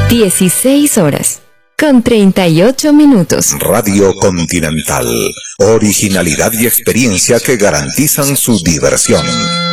16 horas con 38 minutos. Radio Continental. Originalidad y experiencia que garantizan su diversión.